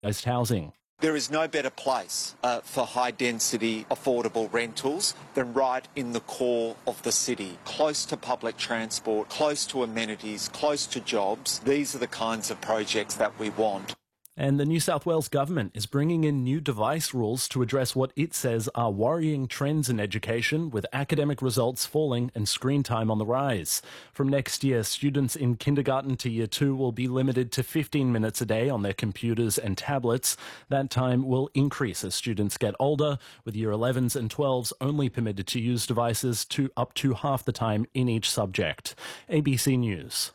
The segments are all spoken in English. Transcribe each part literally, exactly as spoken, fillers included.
housing. There is no better place uh, for high-density, affordable rentals than right in the core of the city, close to public transport, close to amenities, close to jobs. These are the kinds of projects that we want. And the New South Wales government is bringing in new device rules to address what it says are worrying trends in education, with academic results falling and screen time on the rise. From next year, students in kindergarten to year two will be limited to fifteen minutes a day on their computers and tablets. That time will increase as students get older, with year elevens and twelves only permitted to use devices to up to half the time in each subject. A B C News.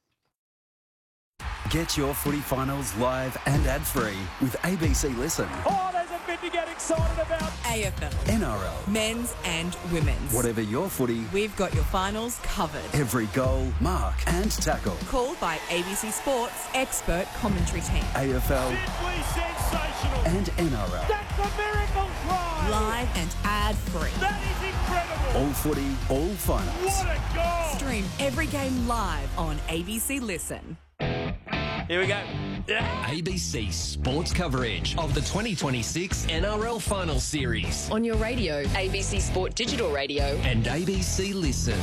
Get your footy finals live and ad-free with A B C Listen. Oh, there's a bit to get excited about. A F L, N R L, men's and women's. Whatever your footy, we've got your finals covered. Every goal, mark and tackle. Called by A B C Sports expert commentary team. A F L Simply sensational. And N R L. That's a miracle try. Live and ad-free. That is incredible. All footy, all finals. What a goal. Stream every game live on A B C Listen. Here we go. Yeah. A B C Sports coverage of the twenty twenty-six N R L Final Series. On your radio, A B C Sport Digital Radio. And A B C Listen.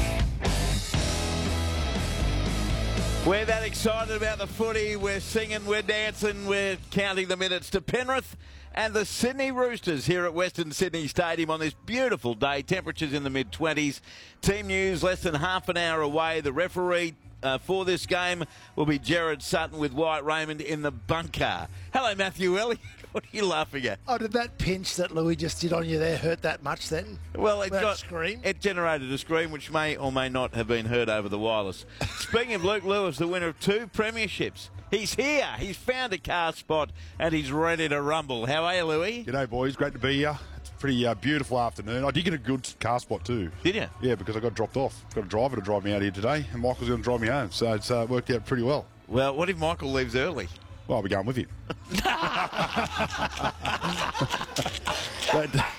We're that excited about the footy. We're singing, we're dancing, we're counting the minutes to Penrith and the Sydney Roosters here at Western Sydney Stadium on this beautiful day. Temperatures in the mid twenties. Team news less than half an hour away. The referee Uh, for this game will be Jared Sutton with Wyatt Raymond in the bunker. Hello, Matthew Elliott. What are you laughing at? Oh, did that pinch that Louis just did on you there hurt that much then? Well, it that got scream. It generated a scream which may or may not have been heard over the wireless. Speaking of Luke Lewis, the winner of two premierships, he's here. He's found a car spot and he's ready to rumble. How are you, Louis? G'day, boys. Great to be here. Pretty uh, beautiful afternoon. I did get a good car spot too. Did you? Yeah, because I got dropped off. Got a driver to drive me out here today, and Michael's going to drive me home. So it's uh, worked out pretty well. Well, what if Michael leaves early? Well, I'll be going with him. but,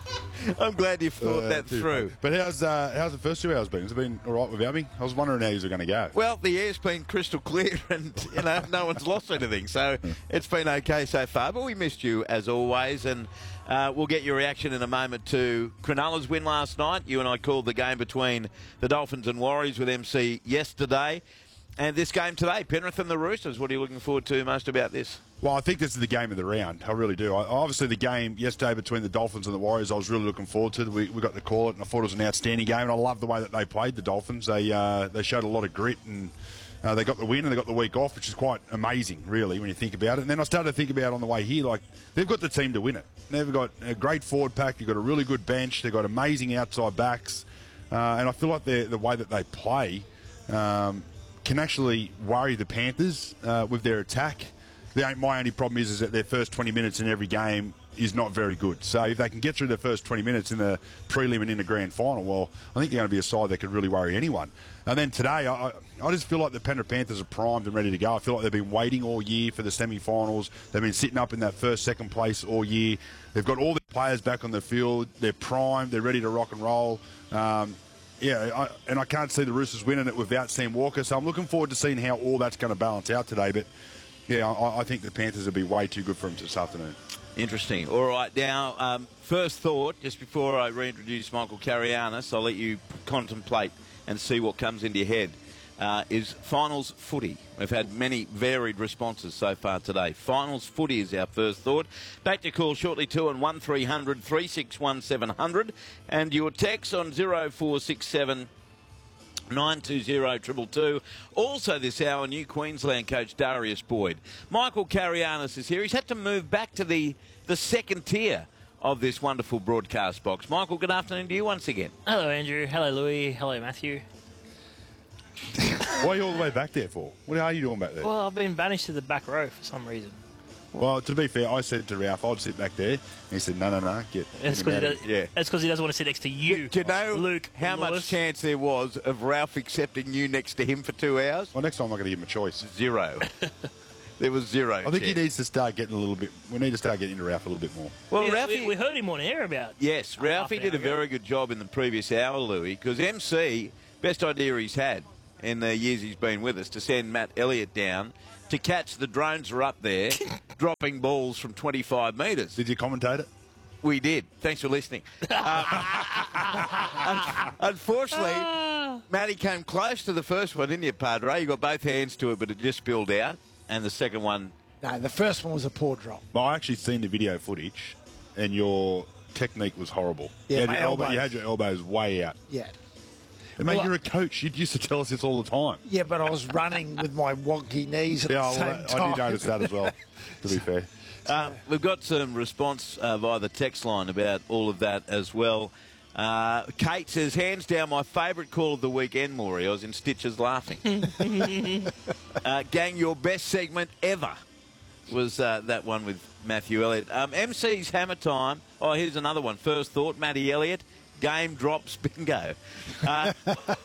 I'm glad you thought uh, that through. Funny. But how's uh, how's the first two hours been? Has it been all right without me? I was wondering how you were going to go. Well, the air's been crystal clear, and you know no one's lost anything, so it's been okay so far. But we missed you as always, and uh, we'll get your reaction in a moment to Cronulla's win last night. You and I called the game between the Dolphins and Warriors with M C yesterday. And this game today, Penrith and the Roosters. What are you looking forward to most about this? Well, I think this is the game of the round. I really do. I, obviously, the game yesterday between the Dolphins and the Warriors, I was really looking forward to. We, we got to call it, and I thought it was an outstanding game. And I love the way that they played, the Dolphins. They uh, they showed a lot of grit, and uh, they got the win, and they got the week off, which is quite amazing, really, when you think about it. And then I started to think about on the way here, like, they've got the team to win it. They've got a great forward pack. They've got a really good bench. They've got amazing outside backs. Uh, and I feel like the way that they play um, can actually worry the Panthers uh, with their attack. The, my only problem is, is that their first twenty minutes in every game is not very good. So if they can get through the first twenty minutes in the prelim and in the grand final, well, I think they're going to be a side that could really worry anyone. And then today, I, I just feel like the Penrith Panthers are primed and ready to go. I feel like they've been waiting all year for the semi-finals. They've been sitting up in that first, second place all year. They've got all the players back on the field. They're primed. They're ready to rock and roll. Um, Yeah, I, and I can't see the Roosters winning it without Sam Walker, so I'm looking forward to seeing how all that's going to balance out today. But, yeah, I, I think the Panthers will be way too good for them this afternoon. Interesting. All right, now, um, first thought, just before I reintroduce Michael Carianis, I'll let you contemplate and see what comes into your head, uh, is finals footy. We've had many varied responses so far today. Finals footy is our first thought. Back to call shortly too on one three hundred, three six one, seven hundred, and your text on zero four six seven nine two zero two two two. Also this hour, new Queensland coach Darius Boyd. Michael Carianis is here. He's had to move back to the, the second tier of this wonderful broadcast box. Michael, good afternoon to you once again. Hello, Andrew. Hello, Louis. Hello, Matthew. Why are you all the way back there for? What are you doing back there? Well, I've been banished to the back row for some reason. Well, to be fair, I said to Ralph, I'd sit back there. And he said, no, no, no, get, That's get him because out he, of here. does- that's 'cause he doesn't want to sit next to you. Do you know, Luke, how Lewis. much chance there was of Ralph accepting you next to him for two hours? Well, next time I'm not going to give him a choice. Zero. There was zero. I think he chance. needs to start getting a little bit, we need to start getting into Ralph a little bit more. Well, we, Ralphie, we, we heard him on air about. yes, half Ralphie an did a hour ago. very good job in the previous hour, Louis, because M C, best idea he's had in the years he's been with us, to send Matt Elliott down to catch the drones are up there dropping balls from twenty-five metres. Did you commentate it? We did. Thanks for listening. Uh, unfortunately, Matty came close to the first one, didn't you, Padre? You got both hands to it, but it just spilled out. And the second one... No, the first one was a poor drop. Well, I actually seen the video footage, and your technique was horrible. Yeah, you, had my your elbow, elbows. you had your elbows way out. Yeah. And mate, Well, you're a coach. You used to tell us this all the time. Yeah, but I was running with my wonky knees at Yeah, the well, same that- time. I did notice that as well, to be fair. Uh, we've got some response uh, via the text line about all of that as well. Uh, Kate says, hands down, my favourite call of the weekend, Maury. I was in stitches laughing. uh, gang, your best segment ever was uh, that one with Matthew Elliott. Um, M C's Hammer Time. Oh, here's another one. First thought, Matty Elliott. Game drops bingo. Uh,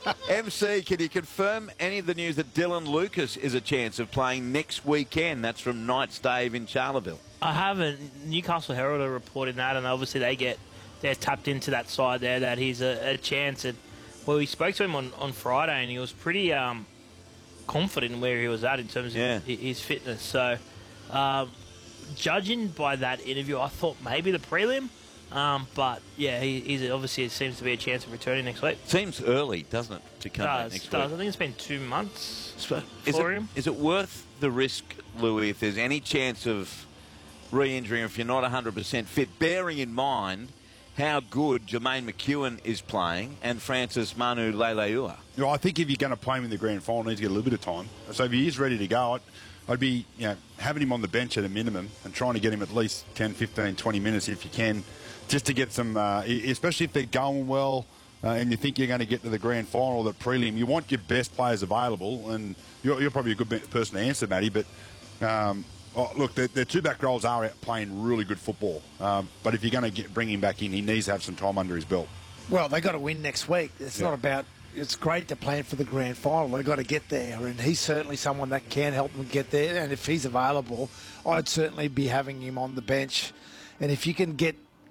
M C, can you confirm any of the news that Dylan Lucas is a chance of playing next weekend? That's from Knights Dave in Charleville. I haven't. Newcastle Herald are reporting that, and obviously they get they're tapped into that side there that he's a, a chance. And well, we spoke to him on, on Friday, and he was pretty um, confident in where he was at in terms Yeah. of his fitness. So, um, judging by that interview, I thought maybe the prelim. Um, but yeah, he, he's obviously it seems to be a chance of returning next week. Seems early, doesn't it, to come back Does, next does. week? I think it's been two months Is for it, him. is it worth the risk, Louis, if there's any chance of re-injuring if you're not one hundred percent fit, bearing in mind how good Jermaine McEwen is playing and Francis Manu Leilua? You know, I think if you're going to play him in the grand final, he needs to get a little bit of time. So if he is ready to go, I'd, I'd be you know, having him on the bench at a minimum and trying to get him at least ten, fifteen, twenty minutes if you can, just to get some, uh, especially if they're going well uh, and you think you're going to get to the grand final or the prelim, you want your best players available, and you're, you're probably a good person to answer, Matty, but um, oh, look, the, the two back rows are out playing really good football, um, but if you're going to get, bring him back in, he needs to have some time under his belt. Well, they got to win next week. It's Yeah. not about. It's great to plan for the grand final. They've got to get there, and he's certainly someone that can help them get there. And if he's available, I'd certainly be having him on the bench. And if you can get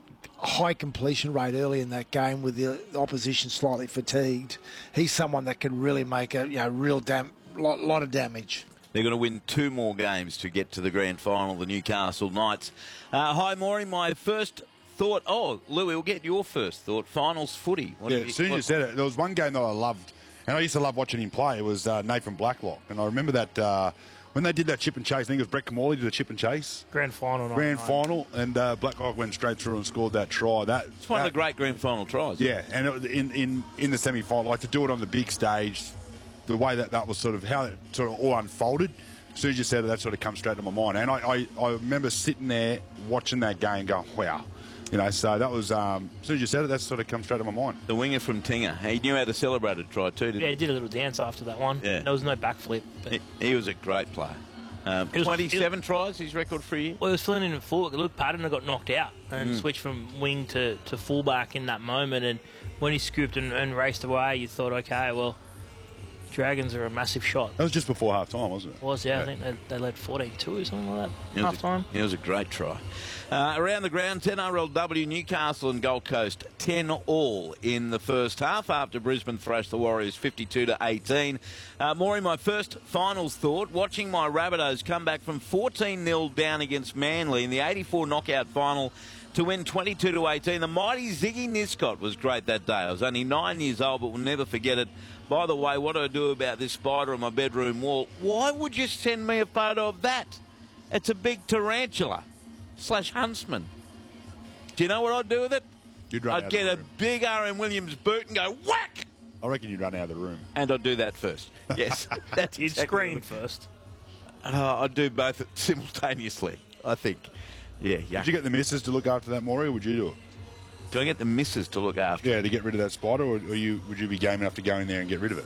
a high completion rate early in that game with the opposition slightly fatigued, he's someone that can really make a you know real dam- lot, lot of damage. They're going to win two more games to get to the grand final, the Newcastle Knights. Uh, hi, Maury. My first thought, oh, Louis, we'll get your first thought. Finals footy. What Yeah, have you- as soon as you what- said it, there was one game that I loved, and I used to love watching him play. It was uh, Nathan Blacklock, and I remember that uh, when they did that chip and chase. I think it was Brett Camorley did the chip and chase Grand final. grand night. final, and uh, Blacklock went straight through and scored that try. That It's one that, of the great grand final tries. yeah, and it, in in in the semi final, like to do it on the big stage, the way that that was sort of how it sort of all unfolded. As soon as you said it, that sort of comes straight to my mind, and I I, I remember sitting there watching that game, going, wow. You know, so that was, um, as soon as you said it, that sort of comes straight to my mind. The winger from Tinga. He knew how to celebrate a try too, didn't Yeah, he? he did a little dance after that one. Yeah. There was no backflip. But He, he was a great player. Um, It was- twenty-seven tries, his record for a year. well, he was filling in at full. Luke Patton got knocked out and Mm. switched from wing to, to fullback in that moment. And when he scooped and, and raced away, you thought, okay, well, Dragons are a massive shot. That was just before half time, wasn't it? It was, yeah. I think they, they led fourteen two or something like that. It was Half time. A, it was a great try. Uh, around the ground, ten R L W, Newcastle and Gold Coast, ten all in the first half after Brisbane thrashed the Warriors fifty-two to eighteen. Uh, Maury, my first finals thought, watching my Rabbitohs come back from fourteen nil down against Manly in the eighty-four knockout final to win twenty-two to eighteen. The mighty Ziggy Niscott was great that day. I was only nine years old, but will never forget it. By the way, what do I do about this spider on my bedroom wall? Why would you send me a photo of that? It's a big tarantula slash huntsman. Do you know what I'd do with it? You'd run out I'd of get the a room. big R M Williams boot and go whack, I reckon you'd run out of the room. and I'd do that first. Yes, that's You'd exactly scream what first. Uh, I'd do both simultaneously, I think. Yeah, yeah. Would you get the missus to look after that, Maury, or would you do it? Do I get the missus to look after? Yeah, to get rid of that spider, or, or you would you be game enough to go in there and get rid of it?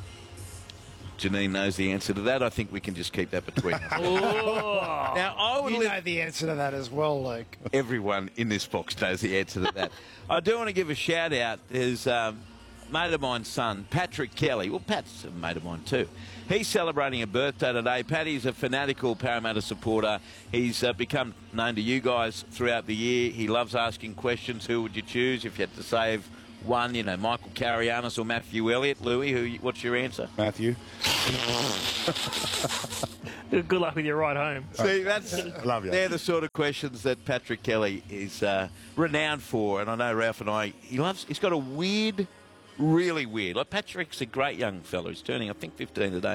Janine knows the answer to that. I think we can just keep that between us. Oh. Now, I would You live... know the answer to that as well, Luke. Everyone in this box knows the answer to that. I do want to give a shout out. There's um, a mate of mine's son, Patrick Kelly. Well, Pat's a mate of mine too. He's celebrating a birthday today. Paddy's a fanatical Parramatta supporter. He's uh, become known to you guys throughout the year. He loves asking questions. Who would you choose if you had to save one, you know, Michael Carianis or Matthew Elliott. Louis, who? What's your answer? Matthew. Good luck with your ride home. See, that's Love you. They're the sort of questions that Patrick Kelly is uh, renowned for, and I know Ralph and I. He loves. He's got a weird, really weird. Like Patrick's a great young fellow. He's turning, I think, fifteen today.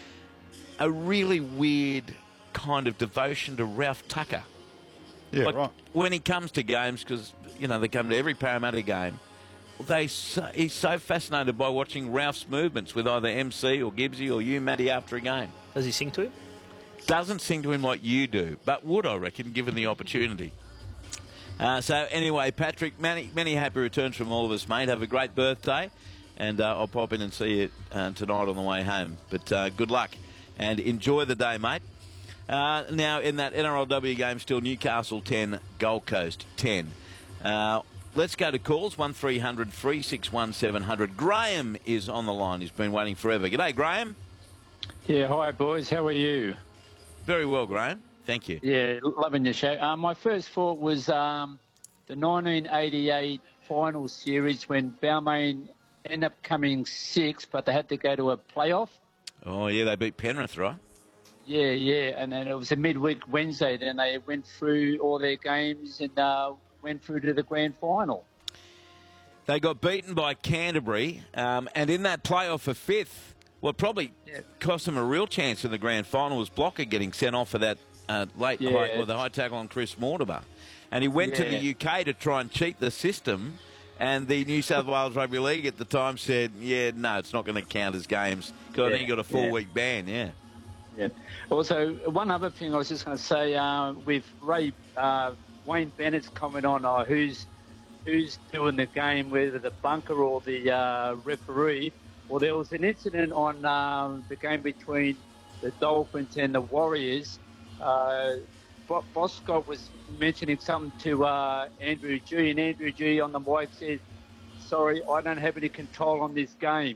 A really weird kind of devotion to Ralph Tucker. Yeah, like right. When he comes to games, because you know they come to every Parramatta game. They so, he's so fascinated by watching Ralph's movements with either M C or Gibbsy or you, Matty, after a game. Does he sing to him? Doesn't sing to him like you do, but would, I reckon, given the opportunity. Uh, so anyway, Patrick, many many happy returns from all of us, mate. Have a great birthday, and uh, I'll pop in and see you uh, tonight on the way home. But uh, good luck and enjoy the day, mate. Uh, now, in that N R L W game, still Newcastle ten, Gold Coast ten. Uh, let's go to calls, one three hundred three six one seven hundred. Graham is on the line. He's been waiting forever. G'day, Graham. Yeah, hi, boys. How are you? Very well, Graham. Thank you. Yeah, loving your show. Um, my first thought was um, the nineteen eighty-eight final series when Balmain ended up coming sixth, but they had to go to a playoff. Oh, yeah, they beat Penrith, right? Yeah, yeah, and then it was a midweek Wednesday. Then they went through all their games and uh, went through to the grand final. They got beaten by Canterbury, um, and in that playoff for fifth, what probably yeah. cost them a real chance in the grand final was Blocker getting sent off for that uh, late Yeah. high, or the high tackle on Chris Mortimer. And he went to Yeah. the U K to try and cheat the system, and the New South Wales Rugby League at the time said, yeah, no, it's not going to count as games, because I think he got a four-week ban, yeah. Yeah. Also, one other thing I was just going to say, uh, with Ray uh, Wayne Bennett's comment on uh, who's who's doing the game, whether the bunker or the uh, referee. Well, there was an incident on um, the game between the Dolphins and the Warriors. Uh, Bo- Boscott was mentioning something to uh, Andrew G, and Andrew G on the mic said, sorry, I don't have any control on this game.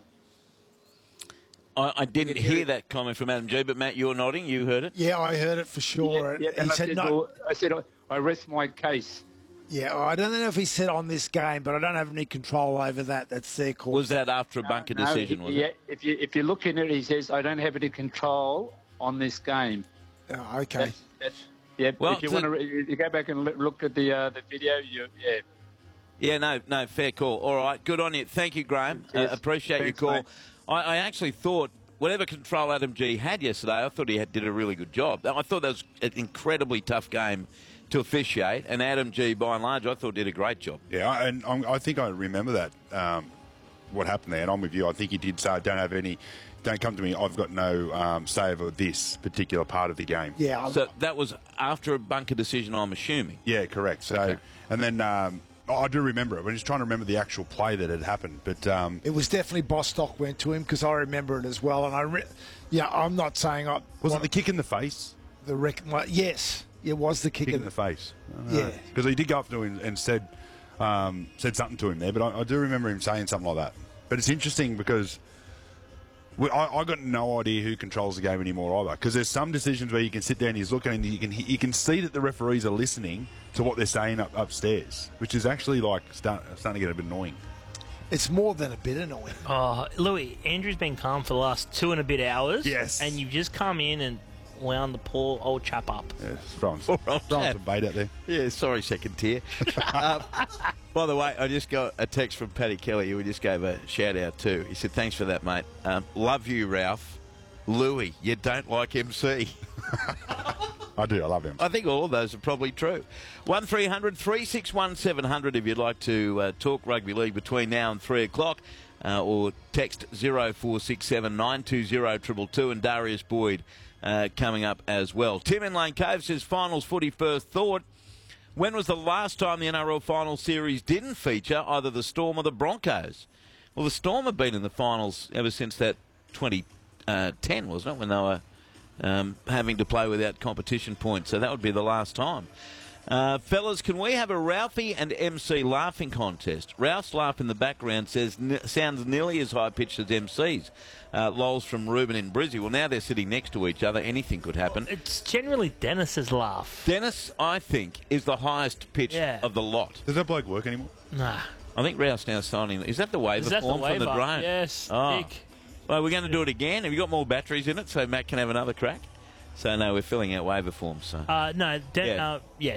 I, I didn't hear that comment from Adam G, but Matt, you're nodding. You heard it? Yeah, I heard it for sure. Yeah, yeah, and he I said said, no. well, I said, I, I rest my case. Yeah, I don't know if he said on this game, but I don't have any control over that. That's their call. Was that after a bunker No, decision, he- was yeah, it? if you if you look in it, he says, I don't have any control on this game. Oh, okay. That's, that's, yeah, Well, if you to- want to, you go back and look look at the uh, the video. You, yeah, Yeah, no, no, fair call. All right, good on you. Thank you, Graham. Uh, Cheers. appreciate Thanks, your call. mate. I, I actually thought whatever control Adam G had yesterday, I thought he had, did a really good job. I thought that was an incredibly tough game to officiate, and Adam G, by and large, I thought did a great job. Yeah, I- and I'm, I think I remember that, um, what happened there, and I'm with you. I think he did say, I don't have any, don't come to me, I've got no um, say over this particular part of the game. Yeah. So that was after a bunker decision, I'm assuming. Yeah, correct. So, Okay. and then um, I do remember it. I'm just trying to remember the actual play that had happened. But um, It was definitely Bostock went to him because I remember it as well. And I, re- yeah, I'm not saying I was it the kick in the face? the rec- well, yes, it was the kick, Kick in in the face. Yeah. Because he did go up to him and said um, said something to him there. But I, I do remember him saying something like that. But it's interesting because we, I, I got no idea who controls the game anymore either. Because there's some decisions where you can sit there and he's looking and you can you can see that the referees are listening to what they're saying up upstairs, which is actually like start, starting to get a bit annoying. It's more than a bit annoying. Oh, Louis, Andrew's been calm for the last two and a bit hours. Yes. And you've just come in and wound the poor old chap up. Yeah, throwing, throwing some bait out there. Yeah, sorry, second tier. um, by the way, I just got a text from Paddy Kelly, who we just gave a shout out to. He said, thanks for that, mate. Um, love you, Ralph. Louis, you don't like M C. I do, I love him. I think all of those are probably true. one three hundred three six one seven hundred if you'd like to uh, talk rugby league between now and three o'clock. Uh, or text zero four six seven nine two zero two two two, and Darius Boyd uh, coming up as well. Tim in Lane Cove says, finals footy first thought. When was the last time the N R L final series didn't feature either the Storm or the Broncos? Well, the Storm have been in the finals ever since that twenty ten, wasn't it, when they were um, having to play without competition points. So that would be the last time. Uh, fellas, can we have a Ralphie and M C laughing contest? Ralph's laugh in the background says n- sounds nearly as high-pitched as M C's. Uh, Lols from Ruben in Brizzy. Well, now they're sitting next to each other. Anything could happen. It's generally Dennis's laugh. Dennis, I think, is the highest pitch Yeah. of the lot. Does that bloke work anymore? Nah. I think Rouse now signing. Is that the waiver Is that the form from the waiver? drone? Yes, Oh. Nick. Well, we're going to do it again. Have you got more batteries in it so Matt can have another crack? So, no, we're filling out waiver forms. So. Uh, no, Den- Yeah. uh, yeah,